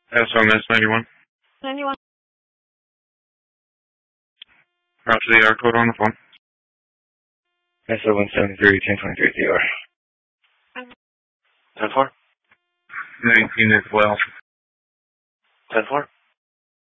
SOMS 91. 91. Roger the ER code on the phone. SO 173 1023 DR. 10-4. 19 as well. 10-4.